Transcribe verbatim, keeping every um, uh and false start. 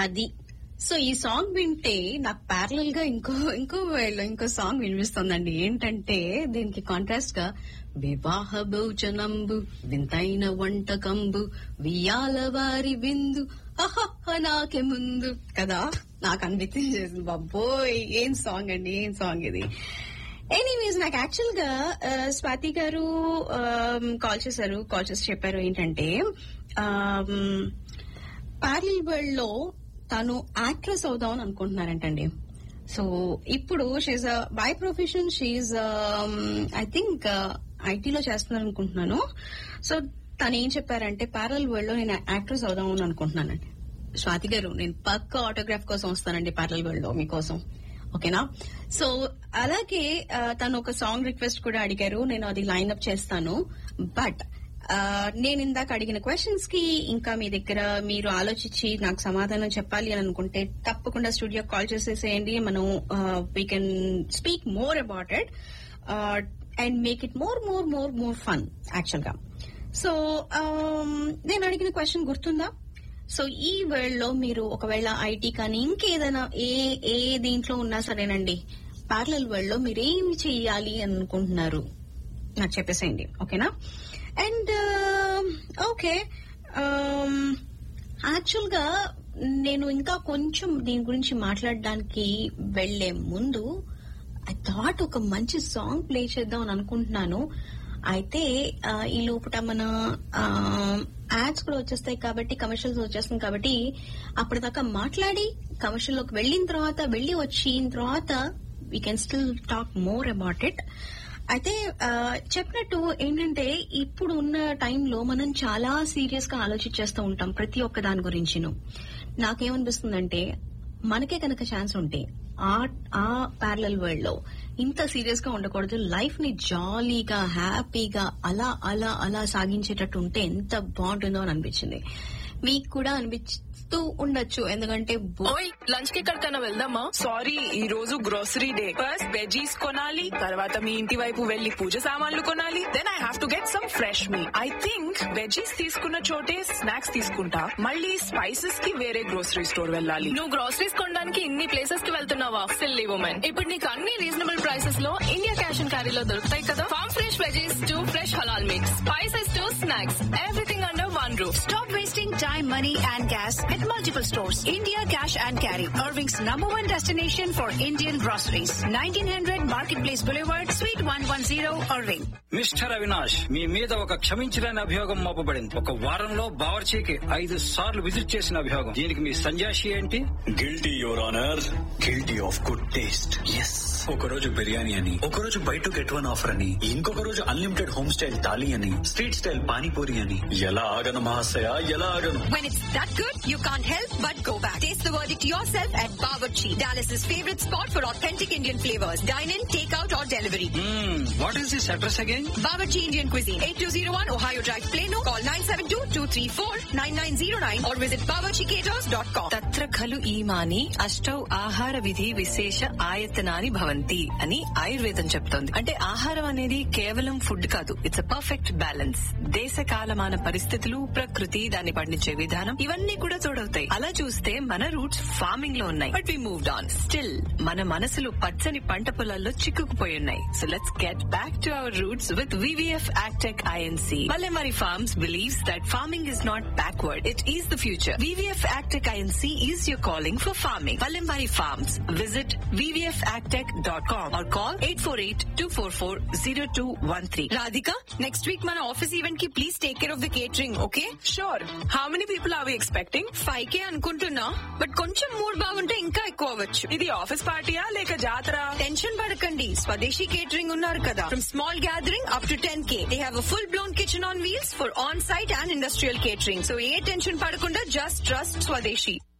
అది. సో ఈ సాంగ్ వింటే నాకు ప్యారలల్ గా ఇంకో ఇంకో ఇంకో సాంగ్ వినిపిస్తుందండి. ఏంటంటే దీనికి కాంట్రాస్ట్ గా వివాహ భోజనంబు వింతైన వంటకంబు వియాల వారి విందు అహహ నాకే ముందు కదా నాకు అనిపించేసింది. బాబోయ్ ఏం సాంగ్ అండి, ఏం సాంగ్ ఇది. ఎనీవేస్ నాకు యాక్చువల్ గా స్వాతి గారు కాల్ చేశారు, కాల్ చేసి చెప్పారు ఏంటంటే ప్యారలల్ వరల్డ్ లో తను యాక్ట్రెస్ అవుదామని అనుకుంటున్నారంటండి. సో ఇప్పుడు she by profession she I think ఐటీలో చేస్తున్నారు అనుకుంటున్నాను. సో తను ఏం చెప్పారంటే ప్యారలల్ వరల్డ్ లో నేను యాక్ట్రెస్ అవుదామని అనుకుంటున్నానండి. స్వాతి గారు నేను పక్క ఆటోగ్రాఫ్ కోసం వస్తానండి ప్యారలల్ వరల్డ్ లో మీకోసం, ఓకేనా? సో అలాగే తను ఒక సాంగ్ రిక్వెస్ట్ కూడా అడిగారు, నేను అది లైన్ అప్ చేస్తాను. బట్ నేను ఇందాక అడిగిన క్వశ్చన్స్ కి ఇంకా మీ దగ్గర మీరు ఆలోచించి నాకు సమాధానం చెప్పాలి అని అనుకుంటే తప్పకుండా స్టూడియో కాల్ చేసేసేయండి. మనం we can speak more about it and make it more more more more fun actual గా. సో నేను అడిగిన క్వశ్చన్ గుర్తుందా? సో ఈ వరల్డ్ లో మీరు ఒకవేళ ఐటీ కానీ ఇంకేదైనా ఏ ఏ దీంట్లో ఉన్నా సరేనండి, ప్యారలల్ వరల్డ్ లో మీరు ఏం చెయ్యాలి అని అనుకుంటున్నారు నాకు చెప్పేసేయండి, ఓకేనా? అండ్ ఓకే యాక్చువల్ గా నేను ఇంకా కొంచెం దీని గురించి మాట్లాడడానికి వెళ్లే ముందు ఐ థాట్ ఒక మంచి సాంగ్ ప్లే చేద్దాం అని అనుకుంటున్నాను. అయితే ఈ లోపల మన యాడ్స్ కూడా వచ్చేస్తాయి కాబట్టి, కమర్షియల్స్ వచ్చేస్తాయి కాబట్టి అప్పటిదాకా మాట్లాడి కమర్షియల్ లోకి వెళ్లిన తర్వాత వెళ్లి వచ్చిన తర్వాత we can still talk more about it. అయితే చెప్పినట్టు ఏంటంటే ఇప్పుడు ఉన్న టైంలో మనం చాలా సీరియస్ గా ఆలోచించేస్తూ ఉంటాం ప్రతి ఒక్క దాని గురించిను. నాకేమనిపిస్తుందంటే మనకే కనుక ఛాన్స్ ఉంటే ఆ ప్యారలల్ వరల్డ్ లో ఇంత సీరియస్ గా ఉండకూడదు, లైఫ్ ని జాలీగా హ్యాపీగా అలా అలా అలా సాగించేటట్టు ఉంటే ఎంత బాగుంటుందో అని అనిపించింది. మీకు కూడా అనిపిస్తూ ఉండొచ్చు, ఎందుకంటే లంచ్ కి ఎక్కడికైనా వెళ్దామా? సారీ ఈ రోజు గ్రోసరీ డే. ఫస్ట్ వెజీస్ కొనాలి, తర్వాత మీ ఇంటి వైపు వెళ్లి పూజ సామాన్లు కొనాలి, then I have to get some fresh meet. I think veggies తీసుకున్న చోటే స్నాక్స్ తీసుకుంటా, మళ్ళీ స్పైసెస్ కి వేరే గ్రోసరీ స్టోర్ వెళ్ళాలి. నువ్వు గ్రోసరీస్ కొనడానికి ఇన్ని ప్లేసెస్ కి వెళ్తున్నావా? సిల్లీ వుమెన్, ఇప్పుడు నీకు అన్ని రీజనబుల్ ప్రైసెస్ లో ఇండియా క్యాష్ అండ్ క్యారీలో దొరుకుతాయి కదా. Form fresh veggies to fresh halal meets, spices to snacks, everything under one roof. Stop wasting time, money and gas at multiple stores. India Cash and Carry, Irving's number one destination for Indian groceries. nineteen hundred Marketplace Boulevard, Suite one ten, Irving. Mister Avinash, మీ మీద ఒక క్షమించలేని అభియోగం మోపబడింది. ఒక వారంలో బావర్చీకి ఐదు సార్లు visit చేసిన అభియోగం. దీనికి మీ సంజాషి ఏంటి? Guilty your honour, guilty of good taste. Yes, ఒక రోజు బిర్యానీ అని, ఒక రోజు by to get one offer అని, ఇంకొక రోజు అన్లిమిటెడ్ హోమ్ స్టైల్ థాలీ అని, స్ట్రీట్ స్టైల్ పానీపూరి అని. ఎలా ఆగను మహాశయ, ఎలా ఆగను? When it's that good, you can't help but go back. Taste the verdict yourself at Bawarchi, Dallas's favorite spot for authentic Indian flavors. Dine in, take out or delivery. What is this address again? Bawarchi Indian Cuisine, eighty-two oh one Ohio Drive, Plano. Call nine seven two, two three four, nine nine oh nine or visit bawarchi caters dot com. తత్ర ఖలు ఈమాని అష్టౌ ఆహార విధి విశేష ఆయతనాని భవంతి అని ఆయుర్వేదం చెప్తోంది. అంటే ఆహారం అనేది కేవలం ఫుడ్ కాదు, ఇట్స్ అ పర్ఫెక్ట్ బ్యాలెన్స్. దేశ కాలమాన పరిస్థితులు, ప్రకృతి, దాన్ని పండించే విధానం, ఇవన్నీ కూడా తోడవుతాయి. అలా చూస్తే మన రూట్స్ ఫార్మింగ్ లో ఉన్నాయి, but we moved on. Still మన మనసులు పచ్చని పంట పొలాల్లో చిక్కుకుపోయి ఉన్నాయి. So let's get back to our roots with V V F Agtech I N C. Vallemari Farms believes that farming is not backward, it is the future. V V F Agtech I N C is your calling for farming. Vallemari Farms. Visit v v f agtech dot com or call eight four eight, two four four, zero two one three. Radhika, next week మన office event కి please take care of the catering, okay? Sure. How many people are we expecting? Five కే అనుకుంటున్నా, but కొంచెం mood బాగుంటే ఇంకా ఎక్కువ అవ్వచ్చు. ఇది office పార్టీయా లేక జాతర? టెన్షన్ పడకండి, స్వదేశీ కేటరింగ్ ఉన్నారు కదా. From small gathering up to ten K, they have a full blown kitchen on wheels for on site and industrial catering. So A tension పడకుండా జస్ట్ ట్రస్ట్ స్వదేశీ.